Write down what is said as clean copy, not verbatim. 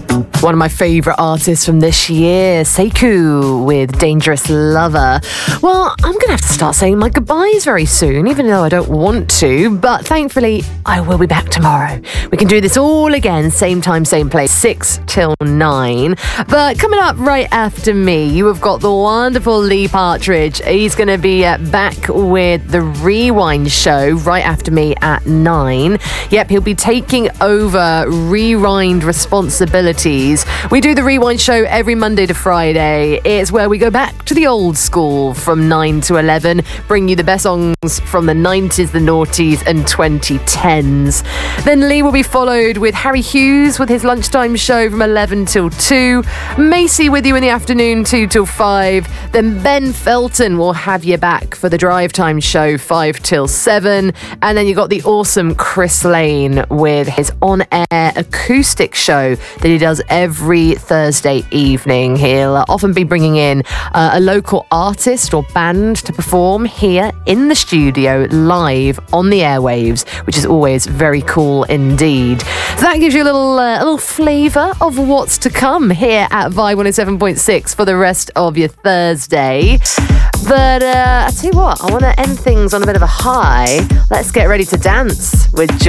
One of my favourite artists from this year, Sekou with Dangerous Lover. Well, I'm going to have to start saying my goodbyes very soon, even though I don't want to. But thankfully, I will be back tomorrow. We can do this all again, same time, same place, 6 till 9. But coming up right after me, you have got the wonderful Lee Partridge. He's going to be back with the Rewind show right after me at 9. Yep, he'll be taking over Rewind responsibilities. We do the Rewind show every Monday to Friday. It's where we go back to the old school from 9 to 11, bring you the best songs from the 90s, the noughties and 2010s. Then Lee will be followed with Harry Hughes with his lunchtime show from 11 till 2. Macy with you in the afternoon, 2 till 5. Then Ben Felton will have you back for the drive time show, 5 till 7. And then you got the awesome Chris Lane with his on-air acoustic show that he does every Thursday evening. He'll often be bringing in a local artist or band to perform here in the studio live on the airwaves, which is always very cool indeed. So that gives you a little flavour of what's to come here at Vibe 107.6 for the rest of your Thursday. But I tell you what, I want to end things on a bit of a high. Let's get ready to dance with